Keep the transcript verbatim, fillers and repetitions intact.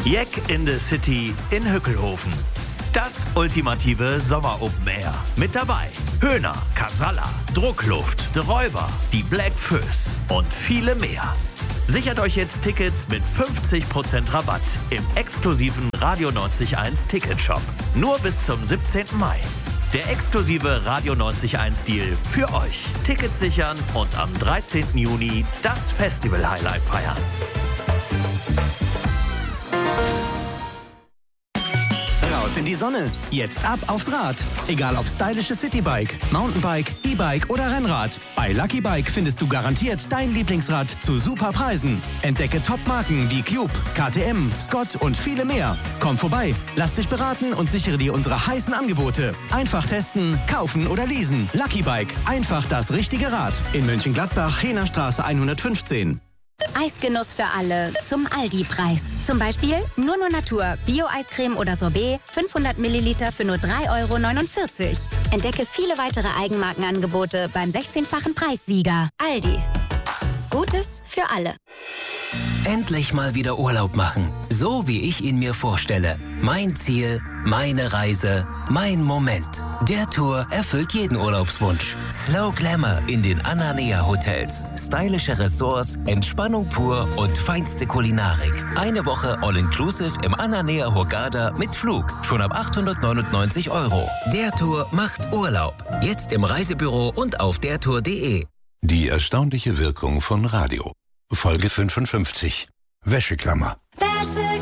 Jack in the City in Hückelhofen. Das ultimative Sommer-Open Air. Mit dabei Höhner, Casalla, Druckluft, Räuber, die Black Föß und viele mehr. Sichert euch jetzt Tickets mit fünfzig Prozent Rabatt im exklusiven Radio neunzig eins Ticketshop. Nur bis zum siebzehnten Mai. Der exklusive Radio neunzig eins Deal für euch. Tickets sichern und am dreizehnten Juni das Festival-Highlight feiern. Raus in die Sonne. Jetzt ab aufs Rad. Egal ob stylische Citybike, Mountainbike, E-Bike oder Rennrad. Bei Lucky Bike findest du garantiert dein Lieblingsrad zu super Preisen. Entdecke Top-Marken wie Cube, K T M, Scott und viele mehr. Komm vorbei, lass dich beraten und sichere dir unsere heißen Angebote. Einfach testen, kaufen oder leasen. Lucky Bike. Einfach das richtige Rad. In Mönchengladbach, Hehnerstraße hundertfünfzehn. Eisgenuss für alle zum Aldi-Preis. Zum Beispiel Nurno Natur, Bio-Eiscreme oder Sorbet, fünfhundert Milliliter für nur drei Euro neunundvierzig. Entdecke viele weitere Eigenmarkenangebote beim sechzehnfachen Preissieger. Aldi. Gutes für alle. Endlich mal wieder Urlaub machen. So wie ich ihn mir vorstelle. Mein Ziel, meine Reise, mein Moment. Der Tour erfüllt jeden Urlaubswunsch. Slow Glamour in den Ananea Hotels. Stylische Ressorts, Entspannung pur und feinste Kulinarik. Eine Woche All-Inclusive im Ananea Hurghada mit Flug. Schon ab achthundertneunundneunzig Euro. Der Tour macht Urlaub. Jetzt im Reisebüro und auf dertour punkt de. Die erstaunliche Wirkung von Radio. Folge fünfundfünfzig. Wäscheklammer. Wäsche